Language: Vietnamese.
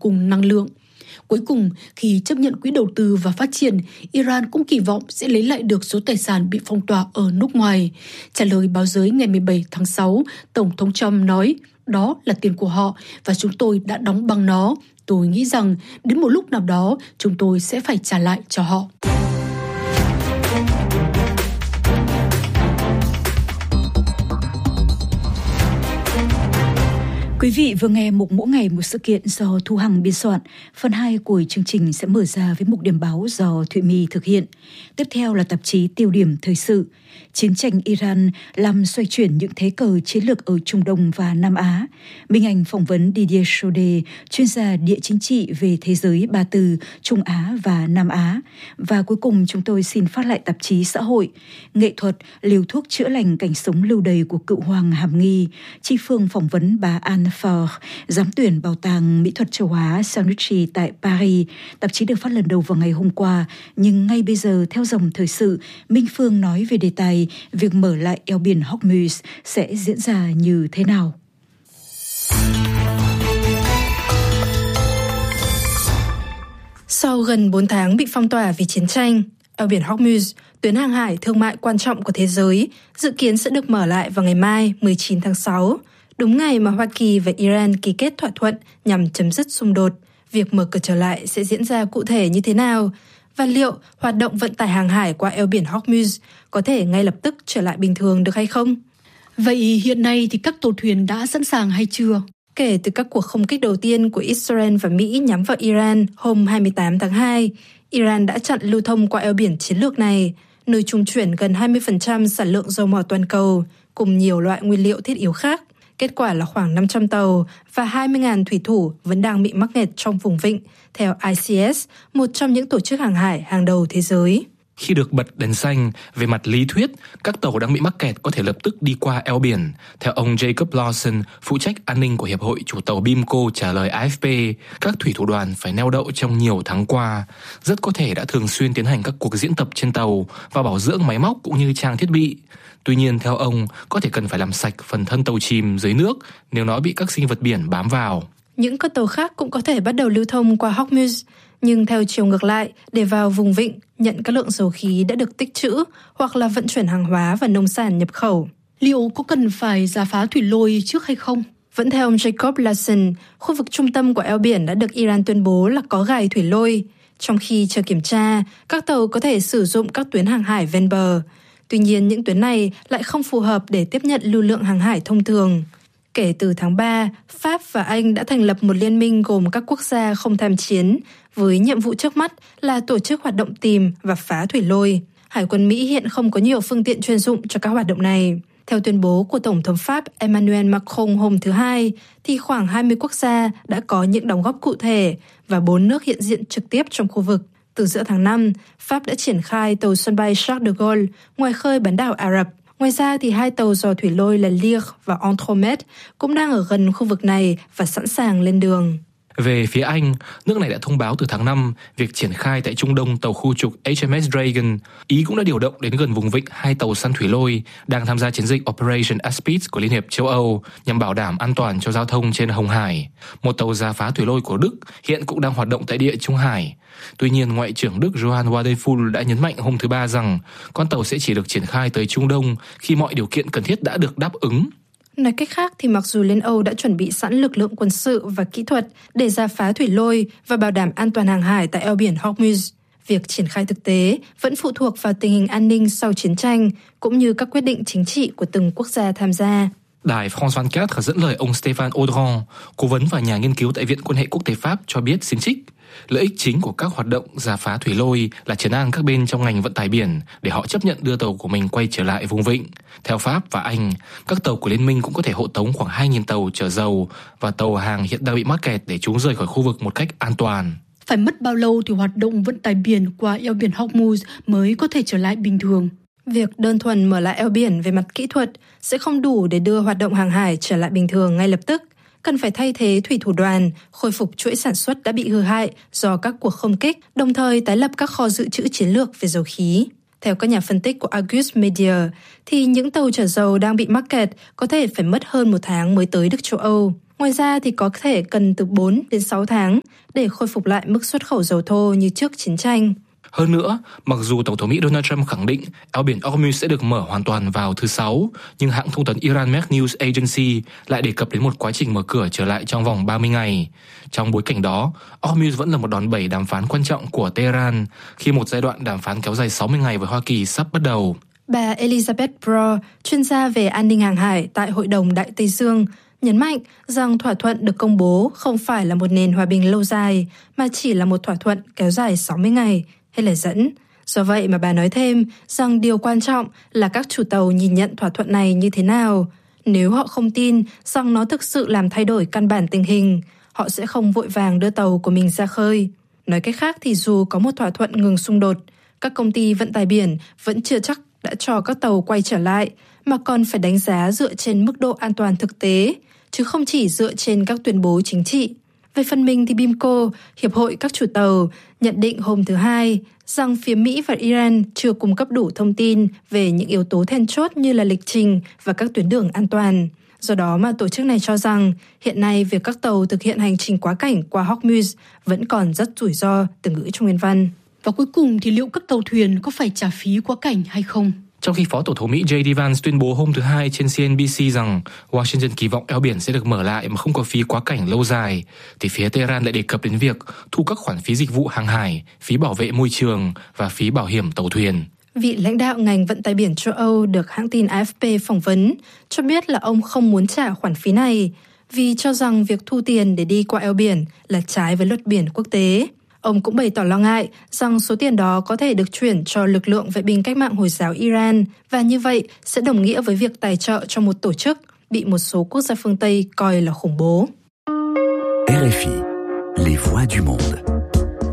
cùng năng lượng. Cuối cùng, khi chấp nhận quỹ đầu tư và phát triển, Iran cũng kỳ vọng sẽ lấy lại được số tài sản bị phong tỏa ở nước ngoài. Trả lời báo giới ngày 17 tháng 6, Tổng thống Trump nói, đó là tiền của họ và chúng tôi đã đóng băng nó. Tôi nghĩ rằng đến một lúc nào đó chúng tôi sẽ phải trả lại cho họ. Quý vị vừa nghe mục Mỗi ngày một sự kiện do Thu Hằng biên soạn. Phần 2 của chương trình sẽ mở ra với mục điểm báo do Thụy My thực hiện. Tiếp theo là tạp chí Tiêu điểm thời sự. Chiến tranh Iran làm xoay chuyển những thế cờ chiến lược ở Trung Đông và Nam Á. Minh Anh phỏng vấn Didier Chaudet, chuyên gia địa chính trị về thế giới ba từ Trung Á và Nam Á. Và cuối cùng chúng tôi xin phát lại tạp chí Xã hội. Nghệ thuật, liều thuốc chữa lành cảnh sống lưu đày của cựu hoàng Hàm Nghi. Chi Phương phỏng vấn bà Anne Faure, giám tuyển Bảo tàng Mỹ thuật châu Á Saint-Lucie tại Paris. Tạp chí được phát lần đầu vào ngày hôm qua, nhưng ngay bây giờ theo dòng thời sự, Minh Phương nói về đề tài việc mở lại eo biển Hormuz sẽ diễn ra như thế nào. Sau gần 4 tháng bị phong tỏa vì chiến tranh, eo biển Hormuz, tuyến hàng hải thương mại quan trọng của thế giới, dự kiến sẽ được mở lại vào ngày mai 19 tháng 6, đúng ngày mà Hoa Kỳ và Iran ký kết thỏa thuận nhằm chấm dứt xung đột. Việc mở cửa trở lại sẽ diễn ra cụ thể như thế nào? Và liệu hoạt động vận tải hàng hải qua eo biển Hormuz có thể ngay lập tức trở lại bình thường được hay không? Vậy hiện nay thì các tàu thuyền đã sẵn sàng hay chưa? Kể từ các cuộc không kích đầu tiên của Israel và Mỹ nhắm vào Iran hôm 28 tháng 2, Iran đã chặn lưu thông qua eo biển chiến lược này, nơi trung chuyển gần 20% sản lượng dầu mỏ toàn cầu, cùng nhiều loại nguyên liệu thiết yếu khác. Kết quả là khoảng 500 tàu và 20.000 thủy thủ vẫn đang bị mắc kẹt trong vùng vịnh, theo ICS, một trong những tổ chức hàng hải hàng đầu thế giới. Khi được bật đèn xanh, về mặt lý thuyết, các tàu đang bị mắc kẹt có thể lập tức đi qua eo biển. Theo ông Jacob Lawson, phụ trách an ninh của Hiệp hội Chủ tàu BIMCO trả lời AFP, các thủy thủ đoàn phải neo đậu trong nhiều tháng qua. Rất có thể đã thường xuyên tiến hành các cuộc diễn tập trên tàu và bảo dưỡng máy móc cũng như trang thiết bị. Tuy nhiên, theo ông, có thể cần phải làm sạch phần thân tàu chìm dưới nước nếu nó bị các sinh vật biển bám vào. Những con tàu khác cũng có thể bắt đầu lưu thông qua Hormuz, nhưng theo chiều ngược lại, để vào vùng vịnh, nhận các lượng dầu khí đã được tích trữ hoặc là vận chuyển hàng hóa và nông sản nhập khẩu. Liệu có cần phải rà phá thủy lôi trước hay không? Vẫn theo ông Jacob Lawson, khu vực trung tâm của eo biển đã được Iran tuyên bố là có gài thủy lôi. Trong khi chờ kiểm tra, các tàu có thể sử dụng các tuyến hàng hải ven bờ. Tuy nhiên, những tuyến này lại không phù hợp để tiếp nhận lưu lượng hàng hải thông thường. Kể từ tháng 3, Pháp và Anh đã thành lập một liên minh gồm các quốc gia không tham chiến, với nhiệm vụ trước mắt là tổ chức hoạt động tìm và phá thủy lôi. Hải quân Mỹ hiện không có nhiều phương tiện chuyên dụng cho các hoạt động này. Theo tuyên bố của Tổng thống Pháp Emmanuel Macron hôm thứ Hai, thì khoảng 20 quốc gia đã có những đóng góp cụ thể và 4 nước hiện diện trực tiếp trong khu vực. Từ giữa tháng 5, Pháp đã triển khai tàu sân bay Charles de Gaulle ngoài khơi bán đảo Ả Rập. Ngoài ra thì 2 tàu dò thủy lôi là Lyre và Andromède cũng đang ở gần khu vực này và sẵn sàng lên đường. Về phía Anh, nước này đã thông báo từ tháng 5 việc triển khai tại Trung Đông tàu khu trục HMS Dragon. Ý cũng đã điều động đến gần vùng vịnh 2 tàu săn thủy lôi đang tham gia chiến dịch Operation Aspis của Liên hiệp châu Âu nhằm bảo đảm an toàn cho giao thông trên Hồng Hải. Một tàu rà phá thủy lôi của Đức hiện cũng đang hoạt động tại địa Trung Hải. Tuy nhiên, Ngoại trưởng Đức Johann Wadephul đã nhấn mạnh hôm thứ Ba rằng con tàu sẽ chỉ được triển khai tới Trung Đông khi mọi điều kiện cần thiết đã được đáp ứng. Nói cách khác thì mặc dù Liên Âu đã chuẩn bị sẵn lực lượng quân sự và kỹ thuật để rà phá thủy lôi và bảo đảm an toàn hàng hải tại eo biển Hormuz, việc triển khai thực tế vẫn phụ thuộc vào tình hình an ninh sau chiến tranh cũng như các quyết định chính trị của từng quốc gia tham gia. Đài France 24 dẫn lời ông Stéphane Audran, cố vấn và nhà nghiên cứu tại Viện Quan hệ Quốc tế Pháp cho biết xin trích, lợi ích chính của các hoạt động rà phá thủy lôi là trấn an các bên trong ngành vận tải biển để họ chấp nhận đưa tàu của mình quay trở lại vùng vịnh. Theo Pháp và Anh, các tàu của Liên minh cũng có thể hộ tống khoảng 2.000 tàu chở dầu và tàu hàng hiện đang bị mắc kẹt để chúng rời khỏi khu vực một cách an toàn. Phải mất bao lâu thì hoạt động vận tải biển qua eo biển Hormuz mới có thể trở lại bình thường? Việc đơn thuần mở lại eo biển về mặt kỹ thuật sẽ không đủ để đưa hoạt động hàng hải trở lại bình thường ngay lập tức. Cần phải thay thế thủy thủ đoàn, khôi phục chuỗi sản xuất đã bị hư hại do các cuộc không kích, đồng thời tái lập các kho dự trữ chiến lược về dầu khí. Theo các nhà phân tích của Argus Media, thì những tàu chở dầu đang bị mắc kẹt có thể phải mất hơn 1 tháng mới tới được châu Âu. Ngoài ra thì có thể cần từ 4 đến 6 tháng để khôi phục lại mức xuất khẩu dầu thô như trước chiến tranh. Hơn nữa, mặc dù Tổng thống Mỹ Donald Trump khẳng định eo biển Hormuz sẽ được mở hoàn toàn vào thứ Sáu, nhưng hãng thông tấn Iran Med News Agency lại đề cập đến một quá trình mở cửa trở lại trong vòng 30 ngày. Trong bối cảnh đó, Hormuz vẫn là một đòn bẩy đàm phán quan trọng của Tehran khi một giai đoạn đàm phán kéo dài 60 ngày với Hoa Kỳ sắp bắt đầu. Bà Elizabeth Brough, chuyên gia về an ninh hàng hải tại Hội đồng Đại Tây Dương, nhấn mạnh rằng thỏa thuận được công bố không phải là một nền hòa bình lâu dài, mà chỉ là một thỏa thuận kéo dài 60 ngày, hay lời dẫn. Do vậy mà bà nói thêm rằng điều quan trọng là các chủ tàu nhìn nhận thỏa thuận này như thế nào. Nếu họ không tin rằng nó thực sự làm thay đổi căn bản tình hình, họ sẽ không vội vàng đưa tàu của mình ra khơi. Nói cách khác thì dù có một thỏa thuận ngừng xung đột, các công ty vận tải biển vẫn chưa chắc đã cho các tàu quay trở lại, mà còn phải đánh giá dựa trên mức độ an toàn thực tế, chứ không chỉ dựa trên các tuyên bố chính trị. Về phần mình thì BIMCO, Hiệp hội các chủ tàu, nhận định hôm thứ Hai rằng phía Mỹ và Iran chưa cung cấp đủ thông tin về những yếu tố then chốt như là lịch trình và các tuyến đường an toàn. Do đó mà tổ chức này cho rằng hiện nay việc các tàu thực hiện hành trình quá cảnh qua Hormuz vẫn còn rất rủi ro, từ ngữ trong nguyên văn. Và cuối cùng thì liệu các tàu thuyền có phải trả phí quá cảnh hay không? Trong khi Phó Tổng thống Mỹ J.D. Vance tuyên bố hôm thứ Hai trên CNBC rằng Washington kỳ vọng eo biển sẽ được mở lại mà không có phí quá cảnh lâu dài, thì phía Tehran lại đề cập đến việc thu các khoản phí dịch vụ hàng hải, phí bảo vệ môi trường và phí bảo hiểm tàu thuyền. Vị lãnh đạo ngành vận tải biển châu Âu được hãng tin AFP phỏng vấn cho biết là ông không muốn trả khoản phí này vì cho rằng việc thu tiền để đi qua eo biển là trái với luật biển quốc tế. Ông cũng bày tỏ lo ngại rằng số tiền đó có thể được chuyển cho lực lượng vệ binh cách mạng Hồi giáo Iran và như vậy sẽ đồng nghĩa với việc tài trợ cho một tổ chức bị một số quốc gia phương Tây coi là khủng bố. RFI, les voix du monde.